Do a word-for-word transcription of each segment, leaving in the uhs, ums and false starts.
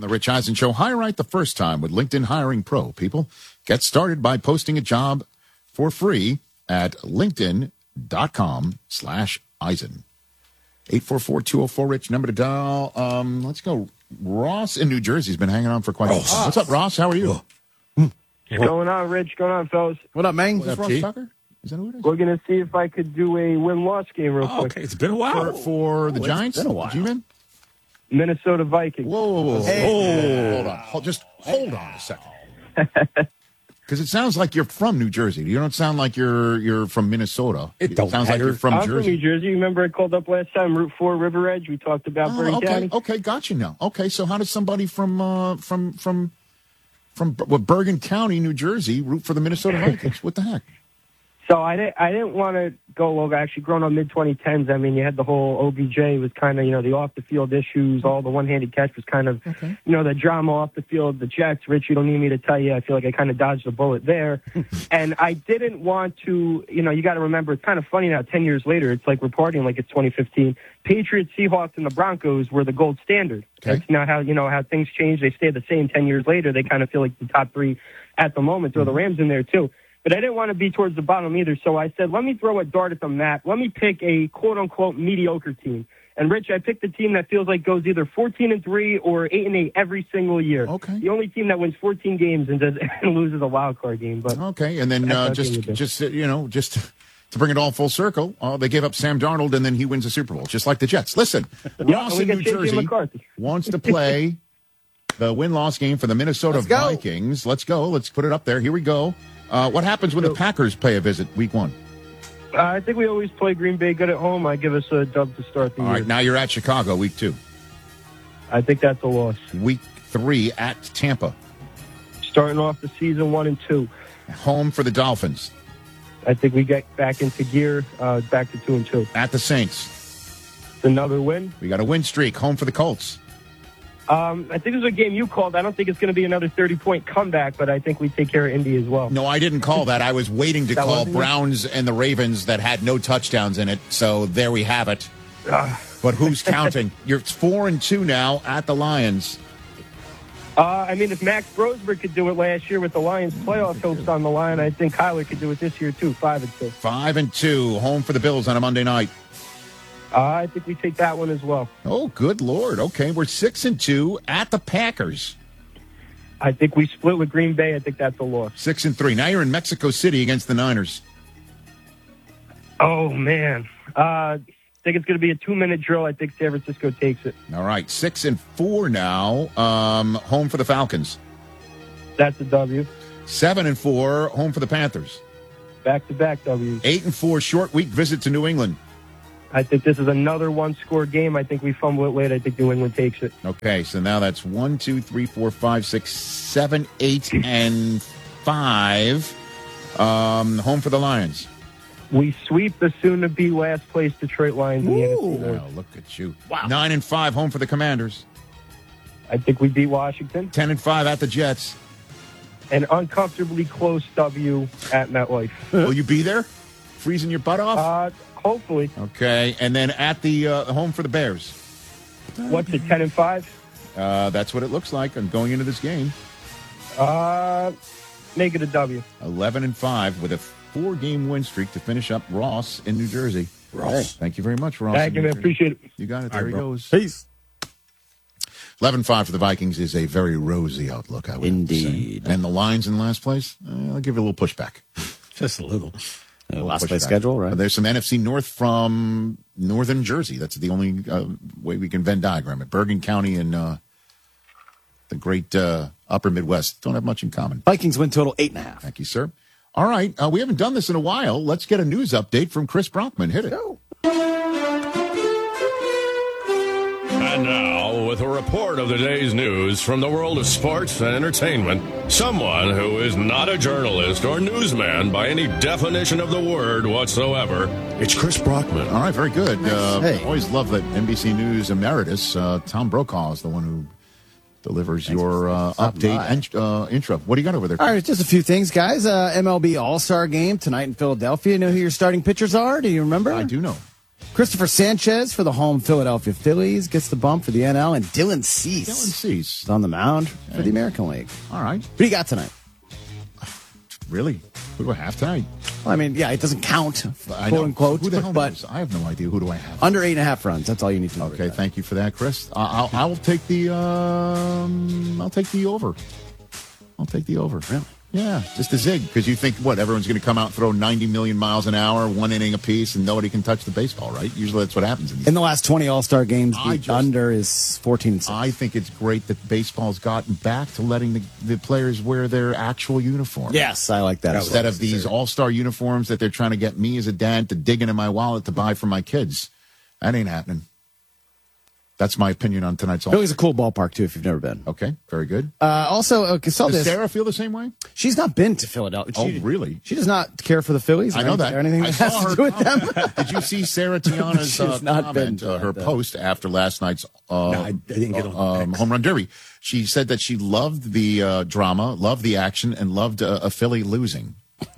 the Rich Eisen Show. Hire right the first time with LinkedIn Hiring Pro. People, get started by posting a job for free at linkedin.com slash Eisen. eight four four, two oh four, Rich, number to dial. Um, let's go. Ross in New Jersey has been hanging on for quite a while. What's up, Ross? How are you? What's going on, Rich? What's going on, fellas? What up, man? Is that Ross Tucker? Is that who it is? We're going to see if I could do a win-loss game real Oh, quick. okay, it's been a while. For, for the Oh, Giants? It's been a while. G-Men? Minnesota Vikings. Whoa, whoa, whoa. Hey. Hold on. Hold, just hold on a second. Because it sounds like you're from New Jersey. You don't sound like you're you're from Minnesota. It don't sounds matter. like you're from I'm Jersey. from New Jersey. Remember I called up last time, Route four, River Edge? We talked about Oh, Bergen okay, County. okay, got you now. Okay, so how does somebody from uh, from from from what, Bergen County, New Jersey, root for the Minnesota Vikings? What the heck? So I didn't, I didn't want to go over. Actually, growing up mid twenty tens, I mean, you had the whole O B J was kind of, you know, the off-the-field issues. All the one-handed catch was kind of, Okay. you know, the drama off the field. The Jets, Rich, you don't need me to tell you. I feel like I kind of dodged a bullet there. And I didn't want to, you know, you got to remember, it's kind of funny now, ten years later, it's like we're partying like it's twenty fifteen. Patriots, Seahawks, and the Broncos were the gold standard. Okay. That's now how, you know, how things change. They stay the same ten years later. They kind of feel like the top three at the moment. Throw the Rams in there, too. But I didn't want to be towards the bottom either, so I said, let me throw a dart at the map. Let me pick a quote-unquote mediocre team. And, Rich, I picked a team that feels like goes either fourteen and three or eight and eight every single year. Okay. The only team that wins fourteen games and, does, and loses a wild card game. But Okay, and then That's uh, what just they would do. just uh, you know just to bring it all full circle, uh, they gave up Sam Darnold, and then he wins the Super Bowl, just like the Jets. Listen, Yeah, Ross and we in got New J J Jersey McCarthy. wants to play the win-loss game for the Minnesota Let's go. Vikings. Let's go. Let's put it up there. Here we go. Uh, what happens when the Packers pay a visit week one? uh, I think we always play Green Bay good at home. I give us a dub to start the All year. right, now you're at Chicago week two. I think that's a loss. Week three at Tampa. Starting off the season one and two. Home for the Dolphins. I think we get back into gear, uh, back to two and two. At the Saints. It's another win. We got a win streak. Home for the Colts. Um, I think this is a game you called. I don't think it's going to be another thirty-point comeback, but I think we take care of Indy as well. No, I didn't call that. I was waiting to That call wasn't it? Browns and the Ravens that had no touchdowns in it. So there we have it. But who's counting? You're four and two now at the Lions. Uh, I mean, if Max Brosberg could do it last year with the Lions' playoff hopes on the line, I think Kyler could do it this year too. Five and two. Five and two. Home for the Bills on a Monday night. Uh, I think we take that one as well. Oh, good Lord. Okay, we're six and two at the Packers. I think we split with Green Bay. I think that's a loss. Six and three. Now you're in Mexico City against the Niners. Oh man, uh, I think it's going to be a two-minute drill. I think San Francisco takes it. All right, six and four now. Um, home for the Falcons. That's a W. Seven and four. Home for the Panthers. Back-to-back W's. Eight and four. Short week visit to New England. I think this is another one-score game. I think we fumble it late. I think New England takes it. Okay, so now that's one, two, three, four, five, six, seven, eight, and five. Um, home for the Lions. We sweep the soon-to-be last-place Detroit Lions in the N F C Oh, North. look at you. Wow. Nine and five. Home for the Commanders. I think we beat Washington. Ten and five at the Jets. An uncomfortably close W at MetLife. Will you be there? Freezing your butt off? Uh, hopefully. Okay, and then at the uh, home for the Bears. What's it, ten and five? Uh, that's what it looks like. I'm going into this game. Uh, make it a W. Eleven and five with a four-game win streak to finish up Ross in New Jersey. Ross. Thank you very much, Ross. Thank in you, New man. Jersey. Appreciate it. You got it. All There right, he bro. goes. Peace. eleven five for the Vikings is a very rosy outlook, I would Indeed. say. And the Lions in last place, uh, I'll give you a little pushback. Just a little. A little last place pushback. schedule, right? But there's some N F C North from northern Jersey. That's the only uh, way we can Venn diagram it. Bergen County and uh, the great uh, upper Midwest don't have much in common. Vikings win total eight and a half. Thank you, sir. All right. Uh, we haven't done this in a while. Let's get a news update from Chris Brockman. Hit it. Go. And now, with a report of the day's news from the world of sports and entertainment, someone who is not a journalist or newsman by any definition of the word whatsoever, it's Chris Brockman. All right. Very good. Uh, Hey. Always love that N B C News emeritus, uh, Tom Brokaw, is the one who delivers your uh, stopping update by. and uh, intro. What do you got over there? All right, just a few things, guys. Uh, M L B All-Star Game tonight in Philadelphia. You know who your starting pitchers are? Do you remember? I do know. Christopher Sanchez for the home Philadelphia Phillies gets the bump for the N L, and Dylan Cease Dylan Cease. is on the mound for the American League. All right. What do you got tonight? Really? Who do I have tonight? Well, I mean, yeah, it doesn't count, I quote know. unquote, Who the hell but knows? I have no idea. Who do I have? under eight and a half runs. That's all you need to know. Okay, thank you for that, Chris. I- I'll, I'll take the um, I'll take the over. I'll take the over. Really? Yeah, just a zig, because you think what everyone's going to come out and throw ninety million miles an hour, one inning apiece, and nobody can touch the baseball, right? Usually that's what happens. In, these In the last twenty All-Star games, I the just- under is fourteen and six. I think it's great that baseball's gotten back to letting the, the players wear their actual uniform. Yes, I like that. as well. Instead of these all-star uniforms that they're trying to get me as a dad to dig into my wallet to buy for my kids. That ain't happening. That's my opinion on tonight's all. Philly's a cool ballpark, too, if you've never been. Okay, very good. Uh, also, okay, saw Does this. Sarah feel the same way? She's not been to Philadelphia. Oh, She- really? She does not care for the Phillies. I or know anything- that. Or anything I that has saw to her do with them. comment. Did you see Sarah Tiana's She's uh, not been comment, to uh, her that, uh, post after last night's uh, No, I- I didn't get on um, X. home run derby? She said that she loved the uh, drama, loved the action, and loved uh, a Philly losing.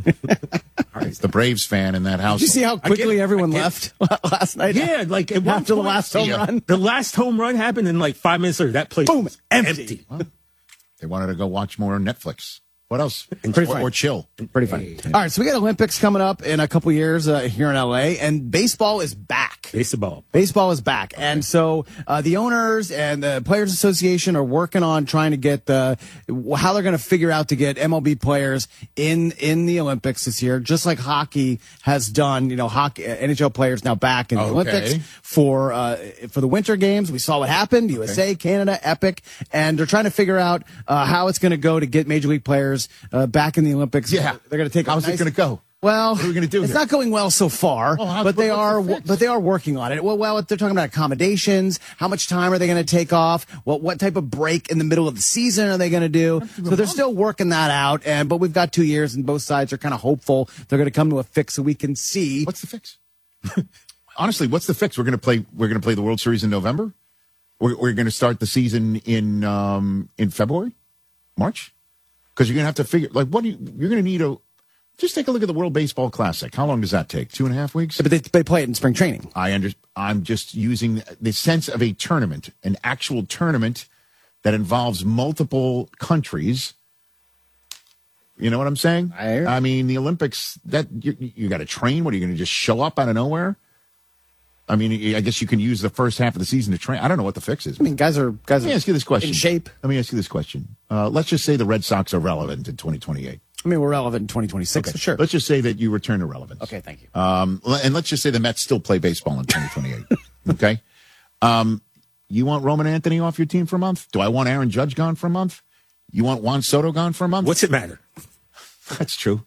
It's the Braves fan in that house. Did you see how quickly it. everyone I get left last night? Yeah, like at one after the point- last home Yeah. run. The last home run happened, and like five minutes later, that place Boom, was empty. empty. They wanted to go watch more Netflix. What else? Pretty or, funny. or chill. Pretty funny. All right, so we got Olympics coming up in a couple years uh, here in L A, and baseball is back. Baseball. Baseball is back. And so uh, the owners and the Players Association are working on trying to get the how they're going to figure out to get M L B players in in the Olympics this year, just like hockey has done. You know, hockey N H L players now back in the Okay. Olympics for uh, for the Winter Games. We saw what happened. U S A, Canada, Epic, and they're trying to figure out uh, how it's going to go to get Major League players uh, back in the Olympics. Yeah. They're going to take. a How's it nice- going to go? Well, What are we gonna do It's here? not going well so far, Well, how- but they what's the are. fix? But they are working on it. Well, well, they're talking about accommodations. How much time are they going to take off? What what type of break in the middle of the season are they going to do? So they're still working that out. And but we've got two years, and both sides are kind of hopeful they're going to come to a fix so we can see. What's the fix? Honestly, what's the fix? We're going to play. We're going to play the World Series in November. We're, we're going to start the season in um, in February, March, because you're going to have to figure like what do you, you're going to need a. Just take a look at the World Baseball Classic. How long does that take? Two and a half weeks. But they, they play it in spring training. I under, I'm just using the sense of a tournament, an actual tournament that involves multiple countries. You know what I'm saying? I hear. I mean, the Olympics, that you, you got to train. What are you going to just show up out of nowhere? I mean, I guess you can use the first half of the season to train. I don't know what the fix is. I mean, guys are guys Let me are ask you this question. in shape. Let me ask you this question. Uh, let's just say the Red Sox are relevant in twenty twenty-eight. I mean, we're relevant in twenty twenty-six for sure. Let's just say that you return to relevance. Okay, thank you. Um, le- and let's just say the Mets still play baseball in twenty twenty-eight. Okay. Um, you want Roman Anthony off your team for a month? Do I want Aaron Judge gone for a month? You want Juan Soto gone for a month? What's it matter? That's true.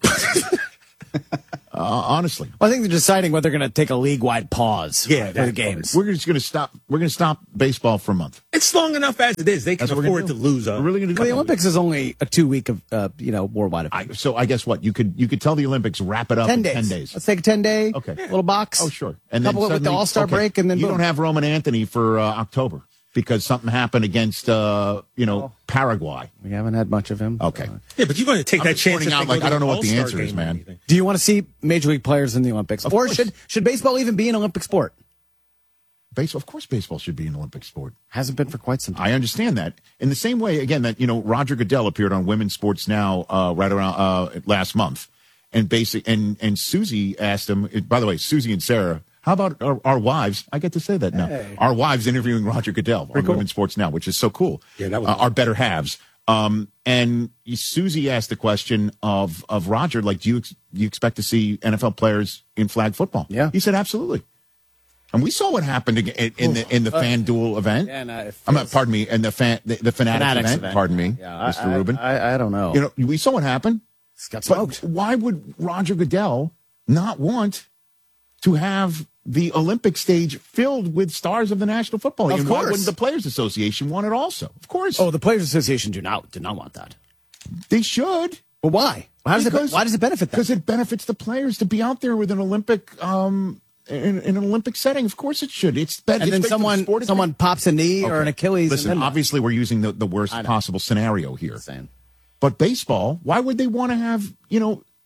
uh, honestly, Well, I think they're deciding whether they're going to take a league-wide pause Yeah, for that the games. we're just going to stop. We're going to stop baseball for a month. It's long enough as it is. They can That's what we're afford gonna to do. lose. A, We're really going to do Well, the that. Olympics is only a two-week of uh, you know worldwide I, event. so I guess what you could you could tell the Olympics wrap it up ten in days. ten days. Let's take a ten-day Okay. little box. Oh, sure. And then couple it with the suddenly- All-Star okay, break, and then you boom. don't have Roman Anthony for uh, October because something happened against uh, you know Paraguay. We haven't had much of him. Okay. Uh, yeah, but you're going to take I'm that just chance. pointing if out, they go like, to I don't an know what the All-Star answer is, game or man. anything. do you want to see Major League players in the Olympics, or course. should should baseball even be an Olympic sport? Baseball, of course, baseball should be an Olympic sport. Hasn't been for quite some time. I understand that. In the same way, again, that you know, Roger Goodell appeared on Women's Sports Now uh, right around uh, last month, and basic and and Susie asked him. By the way, Susie and Sarah, how about our, our wives? I get to say that now. Hey. Our wives interviewing Roger Goodell on cool. Women's Sports Now, which is so cool. Yeah, that was uh, our better halves. Um, and Susie asked the question of of Roger, like, do you ex- do you expect to see N F L players in flag football? Yeah. He said absolutely. And we saw what happened in, in the in the FanDuel event. Yeah, no, it I'm not. feels- Pardon me. And the fan, the, the Fanatics, Fanatics event, event. Pardon me, Yeah, Mister I, Rubin. I, I, I don't know. you know, we saw what happened. It's got But smoked. why would Roger Goodell not want to have the Olympic stage filled with stars of the National Football League? Of and why course. wouldn't the Players Association want it also? Of course. Oh, the Players Association do not did not want that. they should. Well, why? How does Because- it? Why does it benefit them? Because it benefits the players to be out there with an Olympic, um, in, in an Olympic setting. Of course, it should. It's better. And then someone someone pops a knee or an Achilles. Listen, and then obviously, we're using the, the worst I know. possible scenario here. Saying. But baseball, why would they want to have, you know,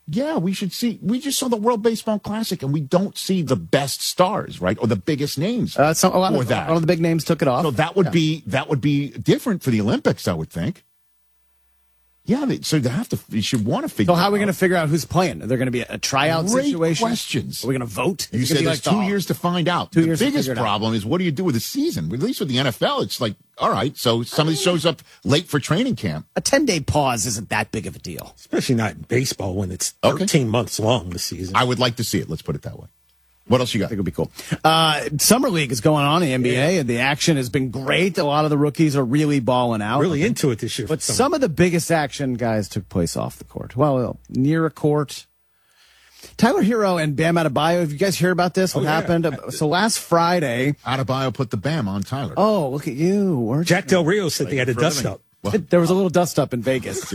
Yeah, we should see. We just saw the World Baseball Classic, and we don't see the best stars, right, or the biggest names. Uh, so a lot for of, that. a lot of the big names took it off. So that would Yeah. be that would be different for the Olympics, I would think. Yeah, they, so they have to. You should want to figure. So how are we out. going to figure out who's playing? Are there going to be a, a tryout Great situation? questions. Are we going to vote? You Is it said gonna be there's like two the- years to find out. Two the years to biggest figure it out. problem is what do you do with the season? At least with the N F L, it's like, all right, so somebody shows up late for training camp. A ten-day pause isn't that big of a deal. Especially not in baseball when it's Okay. thirteen months long the season. I would like to see it. Let's put it that way. What else you got? I think it'll be cool. Uh, Summer League is going on in the N B A, and the action has been great. A lot of the rookies are really balling out. really into it this year. But for some of the biggest action, guys, took place off the court. Well, near a court. Tyler Hero and Bam Adebayo, have you guys heard about this? What Oh, yeah. happened? So last Friday. Adebayo put the bam on Tyler. Oh, look at you. Weren't Jack Del Rio said they had a for a dust living. up. Well, you? There was a little dust up in Vegas.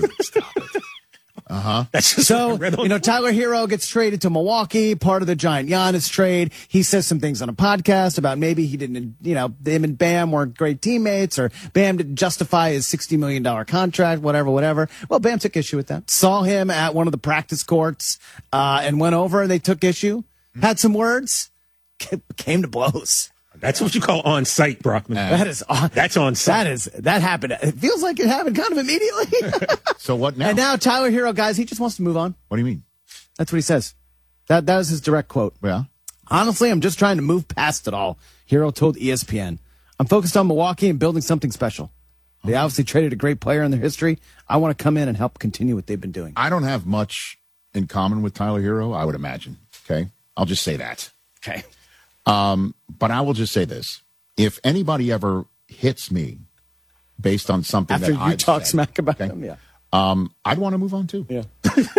That's just So, what I read on you know, Twitter. Tyler Hero gets traded to Milwaukee, part of the Giant Giannis trade. He says some things on a podcast about maybe he didn't, you know, him and Bam weren't great teammates, or Bam didn't justify his sixty million dollars contract, whatever, whatever. Well, Bam took issue with that. Saw him at one of the practice courts, uh, and went over and they took issue, had some words, came to blows. That's what you call on site, Brockman. That is, on, That's on site. that is, that happened. It feels like it happened kind of immediately. so what now? And now Tyler Hero, guys, he just wants to move on. What do you mean? That's what he says. That that was his direct quote. Yeah. Honestly, I'm just trying to move past it all. Hero told E S P N. I'm focused on Milwaukee and building something special. They obviously traded a great player in their history. I want to come in and help continue what they've been doing. I don't have much in common with Tyler Hero, I would imagine. Okay. I'll just say that. Okay. Um, but I will just say this. If anybody ever hits me based on something After that you I've talk said, smack about okay, them, yeah. um, I'd want to move on too. Yeah.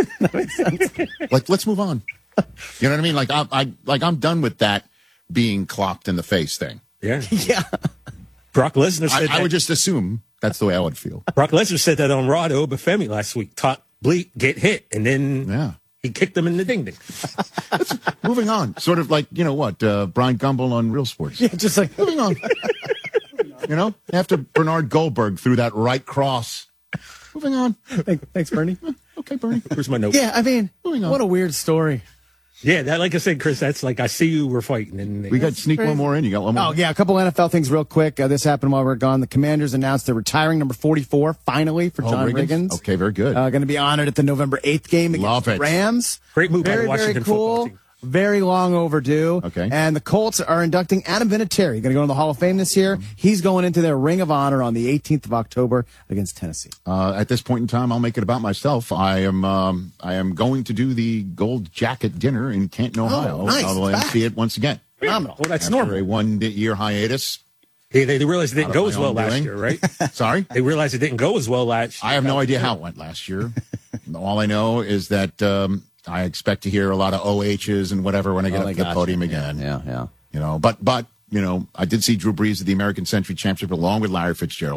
Like, let's move on. You know what I mean? Like, I, I, like I'm done with that being clocked in the face thing. Yeah. Yeah. Brock Lesnar I, said I that. would just assume that's the way I would feel. Brock Lesnar said that on Raw to Obafemi last week. Talk, bleep, get hit, and then Yeah. he kicked him in the ding ding. Moving on. Sort of like, you know what, uh, Brian Gumbel on Real Sports. Yeah, just like, Moving on. You know, after Bernard Goldberg threw that right cross. Moving on. thanks, thanks, Bernie. Okay, Bernie. Where's my note? Yeah, I mean, Moving on. what a weird story. Yeah, that like I said, Chris, that's like I see you were fighting, and We got sneak one more in. You got one more? Oh, yeah, a couple N F L things real quick. Uh, this happened while we were gone. The Commanders announced they're retiring number forty-four, finally, for Oh, John Riggins? Riggins. Okay, very good. Uh, going to be honored at the November eighth game against Love the it. Rams. Great move by the Very, Washington very football cool. team. Very long overdue. Okay. And the Colts are inducting Adam Vinatieri. Going to go in the Hall of Fame this year. He's going into their Ring of Honor on the eighteenth of October against Tennessee. Uh, at this point in time, I'll make it about myself. I am um, I am going to do the Gold Jacket Dinner in Canton, Ohio. Oh, nice. I'll It's back. see it once again. Phenomenal. Well, that's After normal. a one-year hiatus. They, they realized it didn't Out of go my as well own last doing. year, right? Sorry? They realized it didn't go as well last year. I have no idea how it went last year. All I know is that um, I expect to hear a lot of O H's and whatever when I get Oh, up they to the got podium you. again. Yeah, yeah. You know, but but you know, I did see Drew Brees at the American Century Championship along with Larry Fitzgerald.